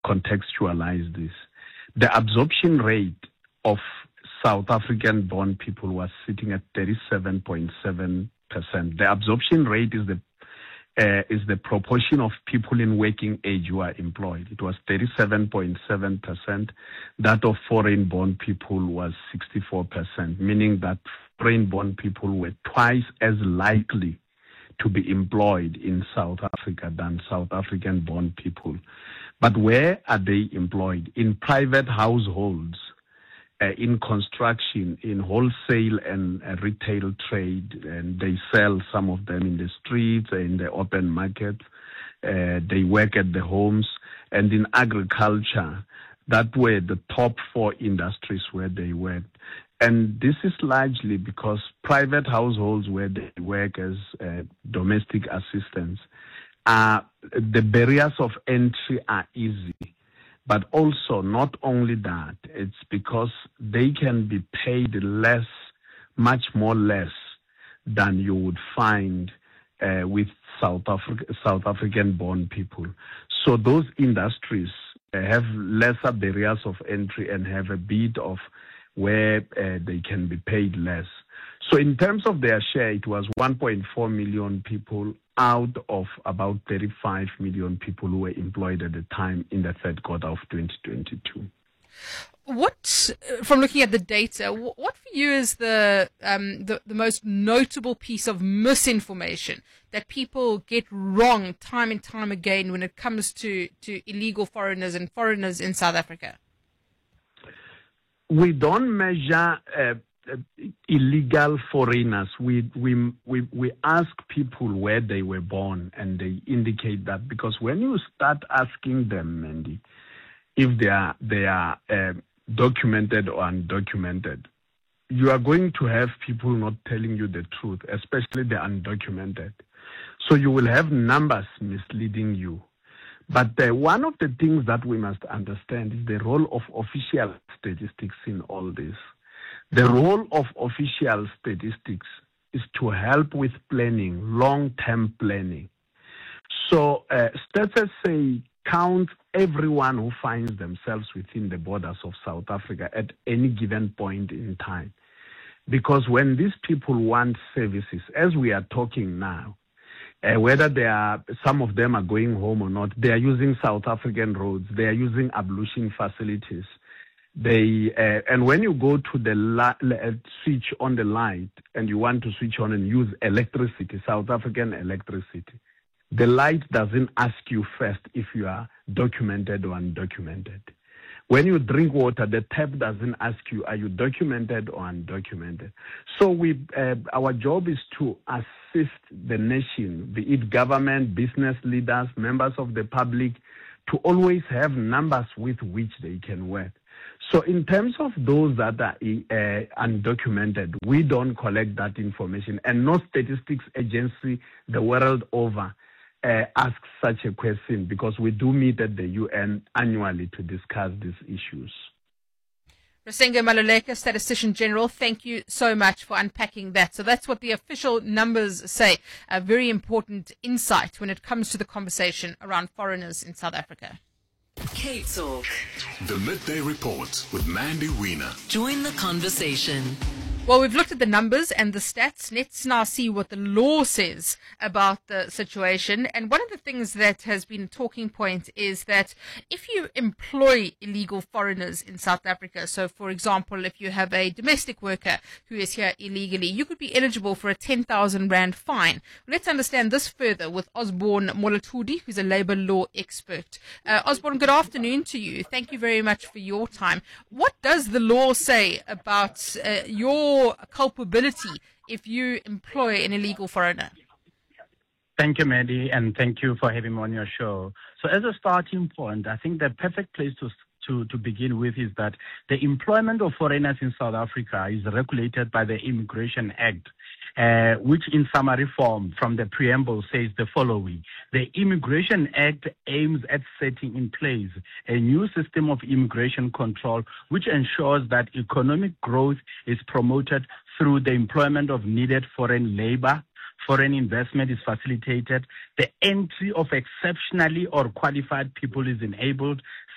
contextualize this. The absorption rate of South African-born people was sitting at 37.7%. The absorption rate is the proportion of people in working age who are employed. It was 37.7%. That of foreign-born people was 64%, meaning that foreign-born people were twice as likely to be employed in South Africa than South African-born people. But where are they employed? In private households, in construction, in wholesale and retail trade, and they sell, some of them in the streets, in the open market. They work at the homes, and in agriculture. That were the top 4 industries where they worked. And this is largely because private households where they work as domestic assistants, the barriers of entry are easy. But also, not only that, it's because they can be paid less, much more less than you would find with South African-born people. So those industries have lesser barriers of entry and have a bit of where they can be paid less. So in terms of their share, it was 1.4 million people out of about 35 million people who were employed at the time in the third quarter of 2022. What, from looking at the data, what for you is the most notable piece of misinformation that people get wrong time and time again when it comes to illegal foreigners and foreigners in South Africa? We don't measure illegal foreigners. We ask people where they were born, and they indicate that, because when you start asking them, Mandy, if they are documented or undocumented, you are going to have people not telling you the truth, especially the undocumented. So you will have numbers misleading you. But one of the things that we must understand is the role of official statistics in all this. The role of official statistics is to help with planning, long-term planning. So stats say count everyone who finds themselves within the borders of South Africa at any given point in time. Because when these people want services, as we are talking now, whether some of them are going home or not, they are using South African roads, they are using ablution facilities. And when you go to the switch on the light and you want to switch on and use electricity, South African electricity, the light doesn't ask you first if you are documented or undocumented. When you drink water, the tap doesn't ask you, are you documented or undocumented? So our job is to assist the nation, be it government, business leaders, members of the public, to always have numbers with which they can work. So in terms of those that are undocumented, we don't collect that information, and no statistics agency the world over asks such a question, because we do meet at the UN annually to discuss these issues. Rasenga Maluleka, Statistician General, thank you so much for unpacking that. So that's what the official numbers say. A very important insight when it comes to the conversation around foreigners in South Africa. K-Talk. The Midday Report with Mandy Wiener. Join the conversation. Well, we've looked at the numbers and the stats. Let's now see what the law says about the situation. And one of the things that has been a talking point is that if you employ illegal foreigners in South Africa, so for example, if you have a domestic worker who is here illegally, you could be eligible for a 10,000 Rand fine. Let's understand this further with Osborne Molatudi, who's a labor law expert. Osborne, good afternoon to you. Thank you very much for your time. What does the law say about your culpability if you employ an illegal foreigner? Thank you, Maddie, and thank you for having me on your show. So as a starting point, I think the perfect place to begin with is that the employment of foreigners in South Africa is regulated by the Immigration Act, which in summary form from the preamble says the following. The Immigration Act aims at setting in place a new system of immigration control which ensures that economic growth is promoted through the employment of needed foreign labor. Foreign investment is facilitated, the entry of exceptionally or qualified people is enabled,